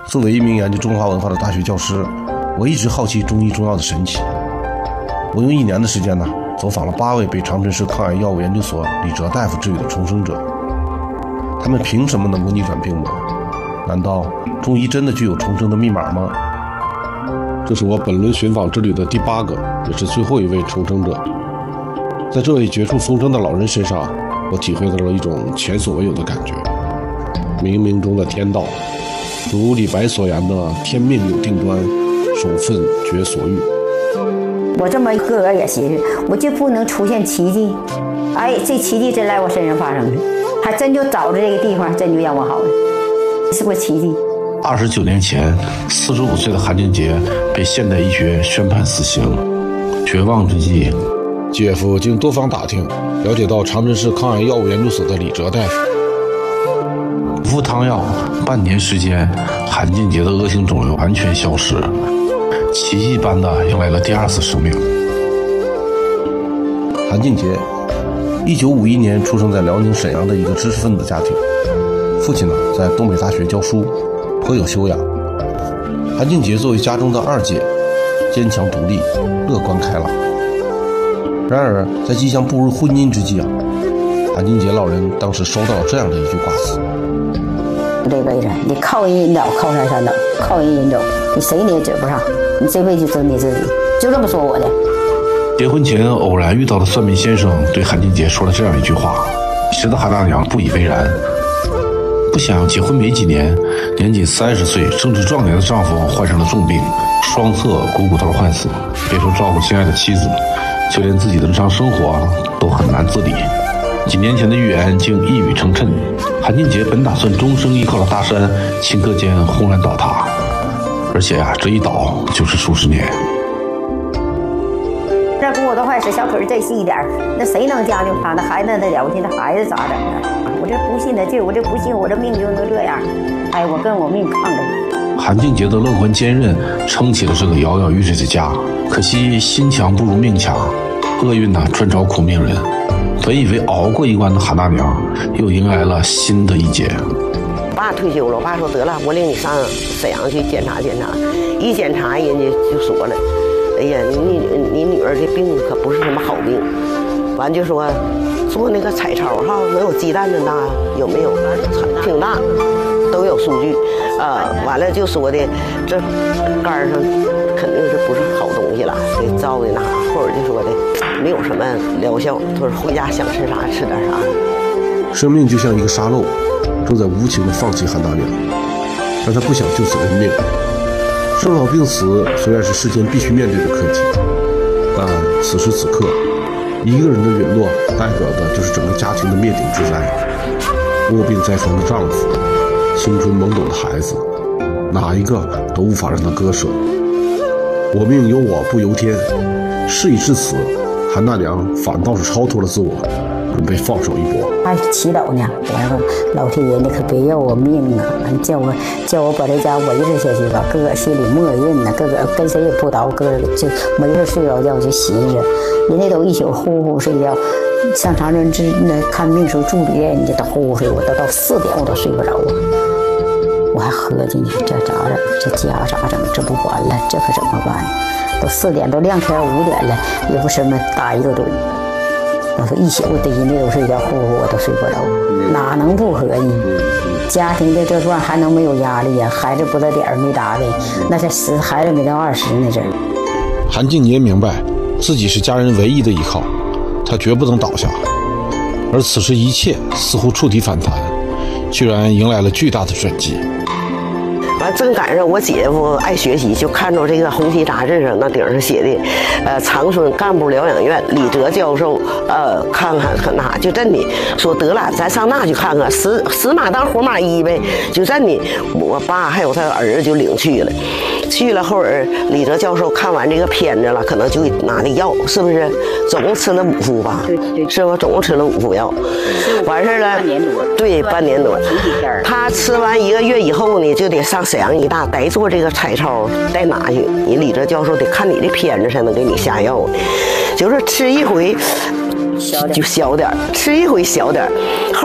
作为一名研究中华文化的大学教师，我一直好奇中医中药的神奇。我用1年的时间走访了8位被长春市抗癌药物研究所李哲大夫治愈的重生者。他们凭什么能够逆转病魔？难道中医真的具有重生的密码吗？这是我本轮寻访之旅的第8个，也是最后一位重生者。在这位绝处逢生的老人身上，我体会到了一种前所未有的感觉。冥冥中的天道，如李白所言的“天命有定端，守分觉所欲”。 我这么个个也寻思，我就不能出现奇迹。哎，这奇迹真来我身上发生了，还真就找着这个地方，真就让我好了，是不是奇迹 ？29年前，45岁的韩静杰被现代医学宣判死刑。绝望之际，姐夫经多方打听，了解到长春市抗癌药物研究所的李哲大夫。服汤药半年时间，韩静杰的恶性肿瘤完全消失，奇迹般的迎来了第2次生命。韩静杰，1951年出生在辽宁沈阳的一个知识分子家庭，父亲在东北大学教书，颇有修养。韩静杰作为家中的2姐，坚强独立，乐观开朗。然而在即将步入婚姻之际韩静杰老人当时收到了这样的一句挂词： 这辈子你靠人引导，靠山山倒，靠人引走，你谁你也指不上，你这辈子就只你自己，就这么说我的。 结婚前偶然遇到的算命先生对韩静杰说了这样一句话，使得韩大娘不以为然。不想结婚没几年，年仅30岁正值壮年的丈夫患上了重病，双侧股骨头坏死，别说照顾心爱的妻子，就连自己的日常生活都很难自理。几年前的预言竟一语成谶，韩静杰本打算终生依靠的大山，顷刻间轰然倒塌，而且这一倒就是数十年。 这骨头坏死，小腿再细一点，那谁能将就他？那孩子那了不起，那孩子咋整啊？我这不信的劲，我这不信，我这命就能这样。哎，我跟我命抗着。 韩静杰的乐观坚韧撑起了这个摇摇欲坠的家，可惜心强不如命强，厄运专找苦命人。本以为熬过一关的韩大娘，又迎来了新的一劫。 我爸退休了，我爸说得了，我领你上沈阳去检查检查。一检查，人家就说了，哎呀，你女儿这病可不是什么好病。完就说做那个彩超能有鸡蛋那大有没有？挺大，都有数据。完了就说的这肝上肯定是不是好东西了，给糟的那，或者就说的没有什么疗效，他说回家想吃啥吃点啥。 生命就像一个沙漏，正在无情地放弃韩大娘，但他不想就此认命。生老病死虽然是世间必须面对的课题，但此时此刻，一个人的陨落代表的就是整个家庭的灭顶之灾。卧病在床的丈夫，青春懵懂的孩子，哪一个都无法让他割舍。我命由我不由天，事已至此，韩大娘反倒是超脱了自我，准备放手一搏。 还祈祷呢，我说老天爷，你可别要我命啊！叫我把这家维持下去吧。哥哥心里默认呢，哥哥跟谁也不叨，哥哥就没事睡着觉就寻思，人家都一宿呼呼睡觉。上长春那看病时候助理人家都呼呼睡，我都到4点我都睡不着啊。我还合计呢，这咋整？这家咋整？这不完了，这可怎么办？都4点都亮天5点了，也不什么打一个盹。我说一宿逮那都睡觉，呼呼我都睡不着，哪能不合计？家庭的这段还能没有压力呀？孩子不到点没打的，那才孩子没到20那阵。 韩静杰明白自己是家人唯一的依靠，他绝不能倒下。而此时一切似乎触底反弹，居然迎来了巨大的转机。 完正赶上我姐夫爱学习，就看着这个红旗杂志上那顶上写的，长春干部疗养院李哲教授，看看可那就真的说得了，咱上那去看看，死马当活马医呗，就真的，我爸还有他儿子就领去了。去了后儿，李哲教授看完这个片子了，可能就拿的药，是不是？总共吃了5副吧？对，是吧？总共吃了5副药，完事了。半年多。对，半年多。他吃完1个月以后呢，就得上沈阳医大，得做这个彩超，得拿去。你李哲教授得看你的片子才能给你下药，就是吃一回就小点，吃一回小点。后